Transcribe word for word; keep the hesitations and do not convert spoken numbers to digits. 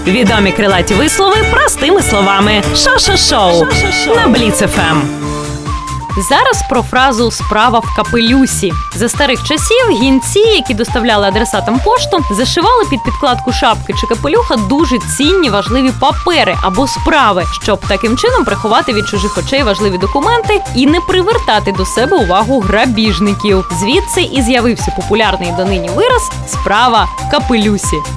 Відомі крилаті вислови простими словами. Шо-шо-шоу на Бліц еф ем. Зараз про фразу «справа в капелюсі». За старих часів гінці, які доставляли адресатам пошту, зашивали під підкладку шапки чи капелюха дуже цінні важливі папери або справи, щоб таким чином приховати від чужих очей важливі документи і не привертати до себе увагу грабіжників. Звідси і з'явився популярний донині вираз «справа в капелюсі».